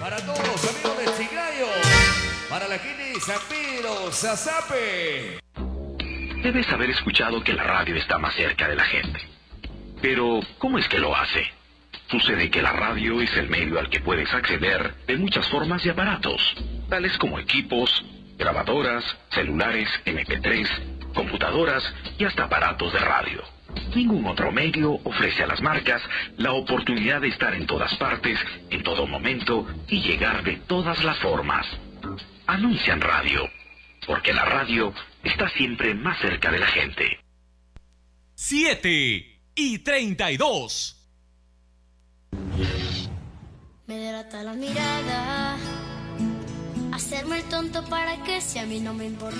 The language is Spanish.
Para todos los amigos de Chiclayo. Para la gente de San Pedro, Sasape. Debes haber escuchado que la radio está más cerca de la gente. Pero, ¿cómo es que lo hace? Sucede que la radio es el medio al que puedes acceder de muchas formas y aparatos, tales como equipos, grabadoras, celulares, MP3, computadoras y hasta aparatos de radio. Ningún otro medio ofrece a las marcas la oportunidad de estar en todas partes, en todo momento y llegar de todas las formas. Anuncia en radio, porque la radio está siempre más cerca de la gente. 7:32. Me delata la mirada, hacerme el tonto para que si a mí no me importa